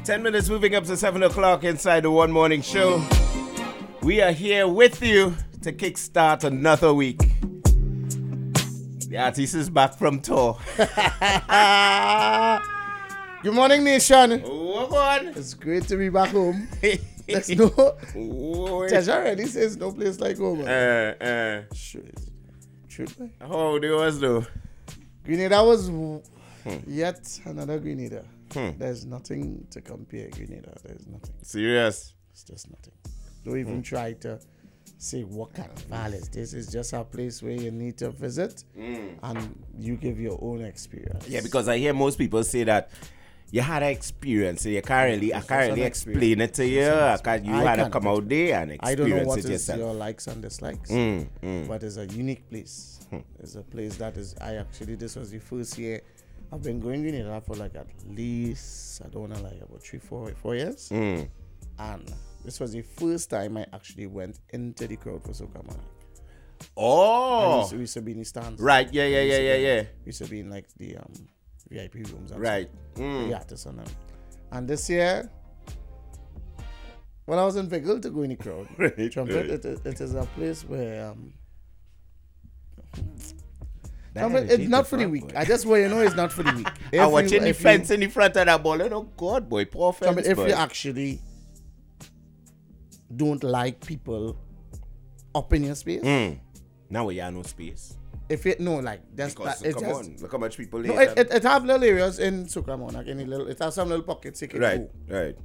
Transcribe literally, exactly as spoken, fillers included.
Ten minutes moving up to seven o'clock inside the One Morning Show. We are here with you to kickstart another week. The artist is back from tour. Good morning, nation. Oh, on. It's great to be back home. There's no. Tasha already says no place like home. Uh, uh. True, true. How do you was though? Grenada was Hmm. yet another Grenada. Hmm. There's nothing to compare Grenada. There's nothing. Serious? It's just nothing. Don't even Hmm. try to say what kind of val is this. It's just a place where you need to visit Mm. and you give your own experience. Yeah, because I hear most people say that you had an experience, so you can't really, I It's can't just really an explain it to you. It's just an I can't, you I had to can't. come out there and I don't know experience what it is yourself. your likes and dislikes, Mm, mm. but it's a unique place. Hmm. It's a place that is, I actually, this was the first year I've been going in it for like at least, I don't know, like about three, four, four years. Mm. And this was the first time I actually went into the crowd for Soca Monarch. Oh, We used, to, we used to be in the stands. right, yeah, yeah, We used yeah, to yeah, be- yeah. We used to be in like the um, V I P rooms. And Right. stuff, Mm. The artists and them. And this year, when I was in Vigil to go in the crowd, Right, Trumpet, right. it, it, it is a place where um, That Trumpet, energy it's not for the different, weak. boy. I just want you know it's not for the weak. If I you- watching the if you- fence in the front of that ball. Oh God, boy, poor fence. Trumpet, if boy. you actually don't like people up in your space, Mm. Now we have no space. if it no like that's Because that, it come just, on, look how much people no, here. it, it, it have little areas in Soca Monarch, any little, it has some little pockets you can Right, go. right.